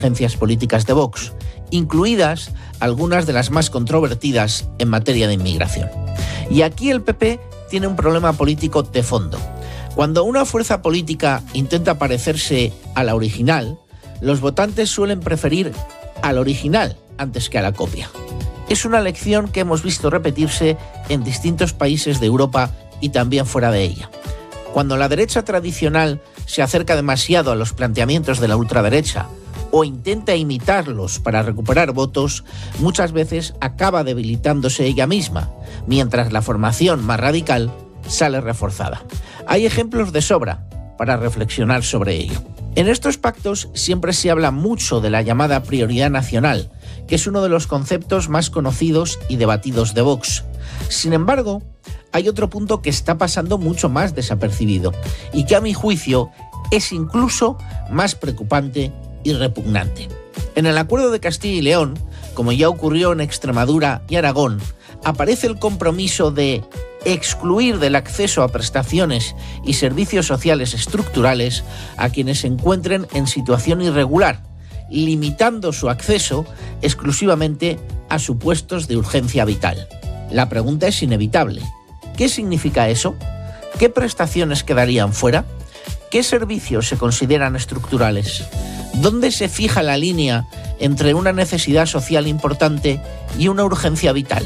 agencias políticas de Vox, incluidas algunas de las más controvertidas en materia de inmigración. Y aquí el PP tiene un problema político de fondo. Cuando una fuerza política intenta parecerse a la original, los votantes suelen preferir al original antes que a la copia. Es una lección que hemos visto repetirse en distintos países de Europa y también fuera de ella. Cuando la derecha tradicional se acerca demasiado a los planteamientos de la ultraderecha o intenta imitarlos para recuperar votos, muchas veces acaba debilitándose ella misma, mientras la formación más radical sale reforzada. Hay ejemplos de sobra para reflexionar sobre ello. En estos pactos siempre se habla mucho de la llamada prioridad nacional, que es uno de los conceptos más conocidos y debatidos de Vox. Sin embargo, hay otro punto que está pasando mucho más desapercibido y que a mi juicio es incluso más preocupante y repugnante. En el Acuerdo de Castilla y León, como ya ocurrió en Extremadura y Aragón, aparece el compromiso de excluir del acceso a prestaciones y servicios sociales estructurales a quienes se encuentren en situación irregular, limitando su acceso exclusivamente a supuestos de urgencia vital. La pregunta es inevitable. ¿Qué significa eso? ¿Qué prestaciones quedarían fuera? ¿Qué servicios se consideran estructurales? ¿Dónde se fija la línea entre una necesidad social importante y una urgencia vital?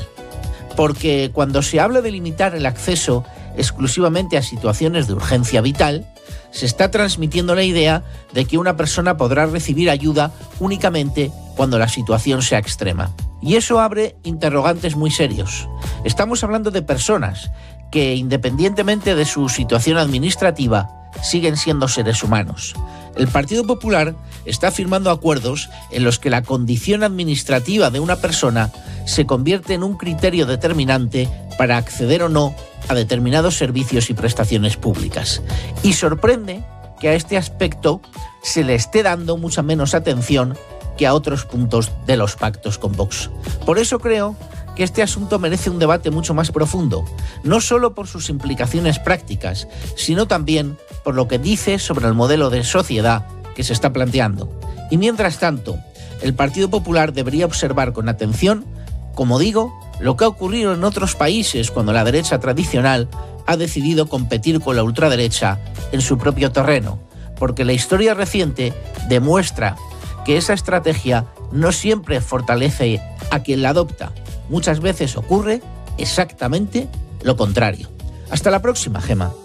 Porque cuando se habla de limitar el acceso exclusivamente a situaciones de urgencia vital, se está transmitiendo la idea de que una persona podrá recibir ayuda únicamente cuando la situación sea extrema. Y eso abre interrogantes muy serios. Estamos hablando de personas que, independientemente de su situación administrativa, siguen siendo seres humanos. El Partido Popular está firmando acuerdos en los que la condición administrativa de una persona se convierte en un criterio determinante para acceder o no a determinados servicios y prestaciones públicas. Y sorprende que a este aspecto se le esté dando mucha menos atención que a otros puntos de los pactos con Vox. Por eso creo que este asunto merece un debate mucho más profundo, no solo por sus implicaciones prácticas, sino también por lo que dice sobre el modelo de sociedad que se está planteando. Y mientras tanto, el Partido Popular debería observar con atención, como digo, lo que ha ocurrido en otros países cuando la derecha tradicional ha decidido competir con la ultraderecha en su propio terreno, porque la historia reciente demuestra que esa estrategia no siempre fortalece a quien la adopta. Muchas veces ocurre exactamente lo contrario. Hasta la próxima, Gema.